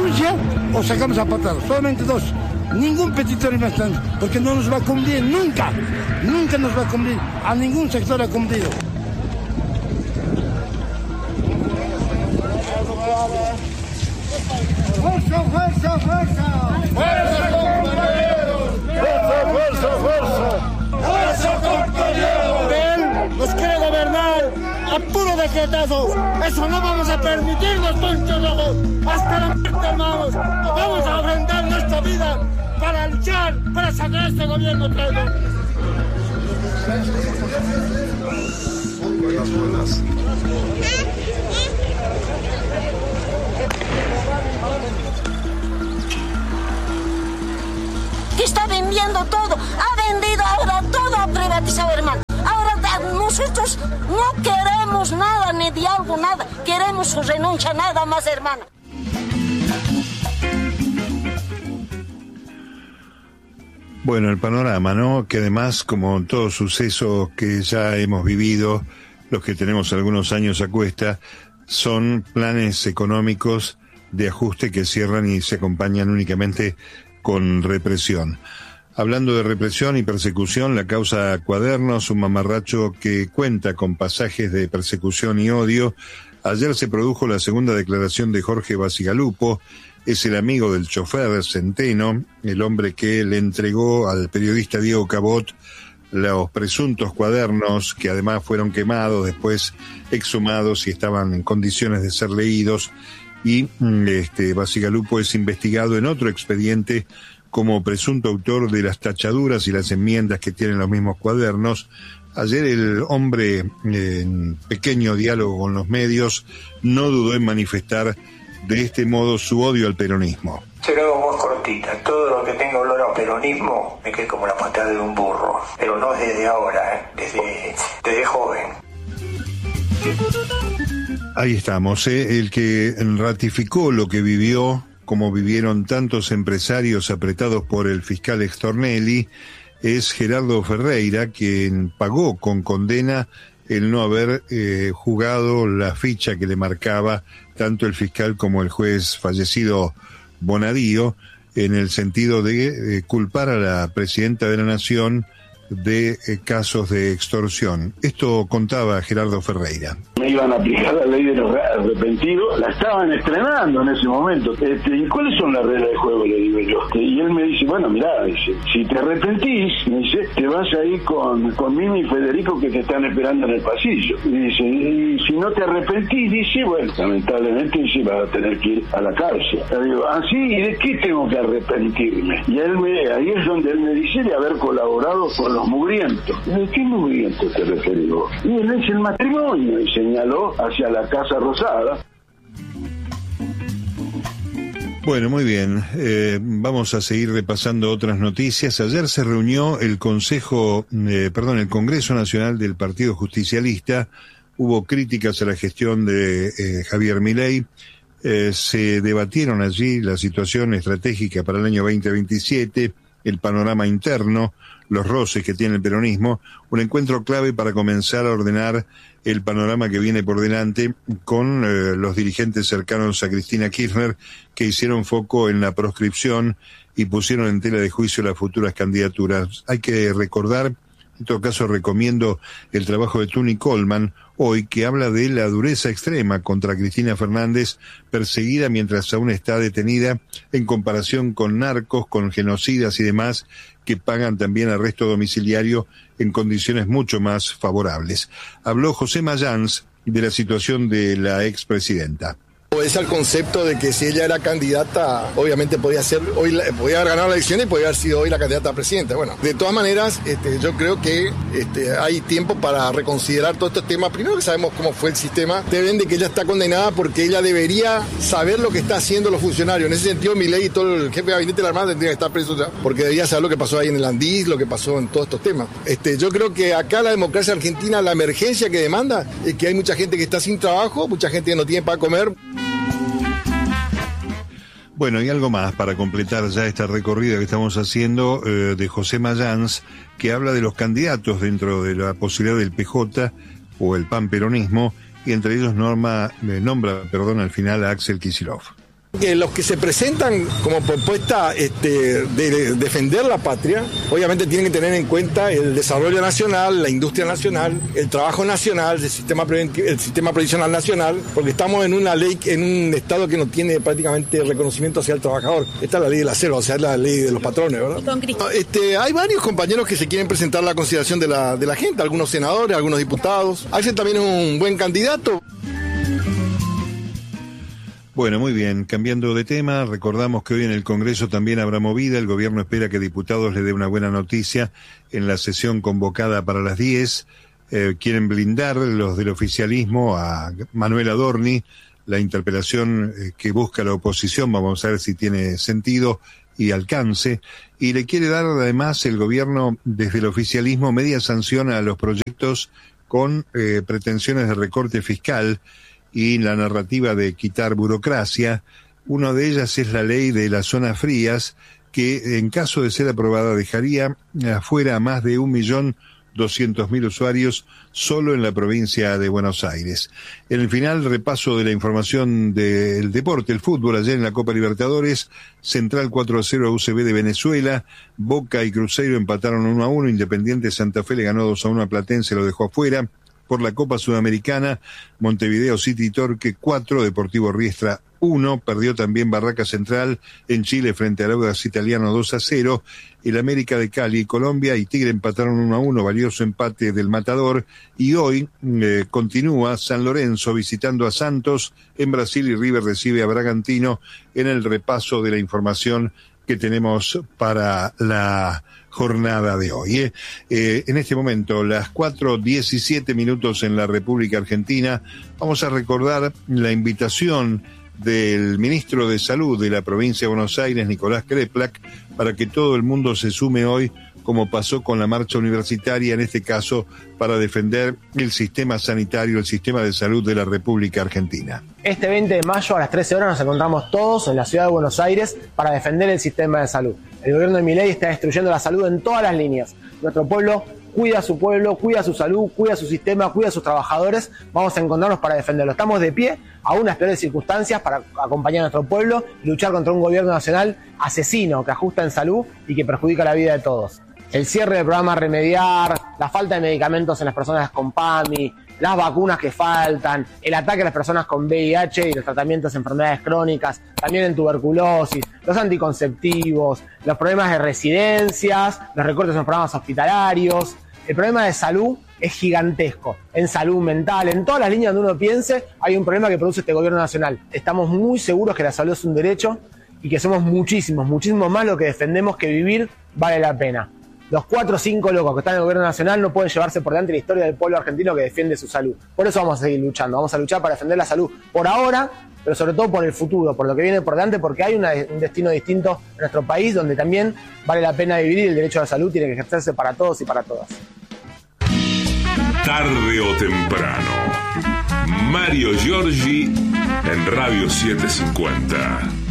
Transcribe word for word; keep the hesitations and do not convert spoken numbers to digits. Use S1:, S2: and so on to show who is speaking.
S1: renuncia o sacamos a patadas. Solamente dos. Ningún petitorio más tanto, porque no nos va a cumplir nunca. Nunca nos va a cumplir. A ningún sector ha cumplido. ¡Fuerza, fuerza, fuerza! ¡Fuerza, compañeros! ¡Fuerza, fuerza, fuerza! ¡Fuerza, compañeros! Él nos quiere gobernar a puro decretazo. Eso no vamos a permitirnos, Poncho Rojo. Hasta la muerte, hermanos. Vamos a ofrendar nuestra vida para luchar, para sacar a este gobierno traidor.
S2: Buenas, buenas.
S3: Que está vendiendo todo, ha vendido ahora todo, ha privatizado, hermano. Ahora nosotros no queremos nada, ni diálogo, nada. Queremos su renuncia, nada más, hermano.
S4: Bueno, el panorama, ¿no? Que además, como todo suceso que ya hemos vivido, los que tenemos algunos años a cuesta, son planes económicos de ajuste que cierran y se acompañan únicamente con represión. Hablando de represión y persecución, la causa Cuadernos, un mamarracho que cuenta con pasajes de persecución y odio. Ayer se produjo la segunda declaración de Jorge Bacigalupo. Es el amigo del chofer Centeno, el hombre que le entregó al periodista Diego Cabot los presuntos cuadernos, que además fueron quemados, después exhumados y estaban en condiciones de ser leídos. Y este Bacigalupo es investigado en otro expediente como presunto autor de las tachaduras y las enmiendas que tienen los mismos cuadernos. Ayer el hombre, en pequeño diálogo con los medios, no dudó en manifestar de este modo su odio al peronismo.
S5: Se lo hago más cortita. Todo lo que tenga olor a peronismo me queda como la patada de un burro. Pero no desde ahora, ¿eh? desde, desde joven.
S4: Ahí estamos, ¿eh? El que ratificó lo que vivió, como vivieron tantos empresarios apretados por el fiscal Stornelli, es Gerardo Ferreira, quien pagó con condena el no haber eh, jugado la ficha que le marcaba tanto el fiscal como el juez fallecido Bonadío, en el sentido de eh, culpar a la presidenta de la Nación de eh, casos de extorsión. Esto contaba Gerardo Ferreira.
S6: Me iban a aplicar la ley de los arrepentidos, la estaban estrenando en ese momento. Este, ¿y cuáles son las reglas de juego? Le digo yo. Este, y él me dice, bueno, mirá, dice, si te arrepentís, me dice, te vas a ir con, con Mimi y Federico que te están esperando en el pasillo. Y dice, y si no te arrepentís, dice, bueno, lamentablemente dice, vas a tener que ir a la cárcel. Le digo, ah, sí, ¿y de qué tengo que arrepentirme? Y él me, ahí es donde él me dice de haber colaborado con los mugrientos. ¿De qué mugrientos te referís vos? Y él es el matrimonio, y señaló hacia la Casa Rosada.
S4: Bueno, muy bien. Eh, vamos a seguir repasando otras noticias. Ayer se reunió el Consejo, eh, perdón, el Congreso Nacional del Partido Justicialista. Hubo críticas a la gestión de eh, Javier Milei. Eh, se debatieron allí la situación estratégica para el año veinte veintisiete, el panorama interno, los roces que tiene el peronismo, un encuentro clave para comenzar a ordenar el panorama que viene por delante con eh, los dirigentes cercanos a Cristina Kirchner, que hicieron foco en la proscripción y pusieron en tela de juicio las futuras candidaturas. Hay que recordar, en todo caso recomiendo el trabajo de Tuni Coleman hoy, que habla de la dureza extrema contra Cristina Fernández, perseguida mientras aún está detenida, en comparación con narcos, con genocidas y demás, que pagan también arresto domiciliario en condiciones mucho más favorables. Habló José Mayans de la situación de la expresidenta.
S7: Es el concepto de que si ella era candidata, obviamente podía ser hoy, podía haber ganado la elección y podía haber sido hoy la candidata a presidenta. Bueno, de todas maneras, este, yo creo que este, hay tiempo para reconsiderar todos estos temas. Primero que sabemos cómo fue el sistema, te ven de que ella está condenada porque ella debería saber lo que está haciendo los funcionarios. En ese sentido, Milei y todo el jefe de gabinete de la Armada tendría que estar preso ya, porque debería saber lo que pasó ahí en el Andís, lo que pasó en todos estos temas. Este, yo creo que acá la democracia argentina, la emergencia que demanda es que hay mucha gente que está sin trabajo, mucha gente que no tiene para comer.
S4: Bueno, y algo más para completar ya esta recorrida que estamos haciendo eh, de José Mayans, que habla de los candidatos dentro de la posibilidad del P J o el panperonismo, y entre ellos norma, eh, nombra, perdón, al final a Axel Kicillof.
S7: Que los que se presentan como propuesta este, de defender la patria, obviamente tienen que tener en cuenta el desarrollo nacional, la industria nacional, el trabajo nacional, el sistema, el sistema previsional nacional, porque estamos en una ley, en un estado que no tiene prácticamente reconocimiento hacia el trabajador. Esta es la ley del acero, o sea, es la ley de los patrones, ¿verdad? Este, hay varios compañeros que se quieren presentar a la consideración de la, de la gente, algunos senadores, algunos diputados. Axel también es un buen candidato.
S4: Bueno, muy bien. Cambiando de tema, recordamos que hoy en el Congreso también habrá movida. El gobierno espera que diputados le dé una buena noticia en la sesión convocada para las diez. Eh, quieren blindar los del oficialismo a Manuel Adorni, la interpelación eh, que busca la oposición. Vamos a ver si tiene sentido y alcance. Y le quiere dar además el gobierno desde el oficialismo media sanción a los proyectos con eh, pretensiones de recorte fiscal y la narrativa de quitar burocracia. Una de ellas es la ley de las zonas frías, que en caso de ser aprobada dejaría afuera a más de un millón doscientos mil usuarios solo en la provincia de Buenos Aires. En el final, repaso de la información del deporte, el fútbol. Ayer en la Copa Libertadores, Central cuatro a cero a U C B de Venezuela, Boca y Cruzeiro empataron uno a uno, Independiente Santa Fe le ganó dos a uno a Platense, lo dejó afuera. Por la Copa Sudamericana, Montevideo City Torque cuatro, Deportivo Riestra uno, perdió también Barraca Central en Chile frente al Audax Italiano dos a cero, el América de Cali, Colombia y Tigre empataron uno a uno, valioso empate del Matador, y hoy eh, continúa San Lorenzo visitando a Santos en Brasil y River recibe a Bragantino en el repaso de la información que tenemos para la jornada de hoy. ¿eh? Eh, en este momento, las cuatro diecisiete minutos en la República Argentina, vamos a recordar la invitación del ministro de Salud de la provincia de Buenos Aires, Nicolás Kreplak, para que todo el mundo se sume hoy, como pasó con la marcha universitaria, en este caso, para defender el sistema sanitario, el sistema de salud de la República Argentina.
S2: Este veinte de mayo a las trece horas nos encontramos todos en la ciudad de Buenos Aires para defender el sistema de salud. El gobierno de Milei está destruyendo la salud en todas las líneas. Nuestro pueblo cuida a su pueblo, cuida su salud, cuida su sistema, cuida a sus trabajadores. Vamos a encontrarnos para defenderlo. Estamos de pie, aún en las peores circunstancias, para acompañar a nuestro pueblo y luchar contra un gobierno nacional asesino que ajusta en salud y que perjudica la vida de todos. El cierre del programa Remediar, la falta de medicamentos en las personas con PAMI, las vacunas que faltan, el ataque a las personas con V I H y los tratamientos de enfermedades crónicas, también en tuberculosis, los anticonceptivos, los problemas de residencias, los recortes en los programas hospitalarios. El problema de salud es gigantesco, en salud mental, en todas las líneas donde uno piense, hay un problema que produce este gobierno nacional. Estamos muy seguros que la salud es un derecho y que somos muchísimos, muchísimos más los que defendemos que vivir vale la pena. Los cuatro o cinco locos que están en el gobierno nacional no pueden llevarse por delante la historia del pueblo argentino que defiende su salud. Por eso vamos a seguir luchando, vamos a luchar para defender la salud por ahora, pero sobre todo por el futuro, por lo que viene por delante, porque hay una, un destino distinto en nuestro país donde también vale la pena vivir y el derecho a la salud tiene que ejercerse para todos y para todas.
S8: Tarde o temprano, Mario Giorgi en Radio setecientos cincuenta.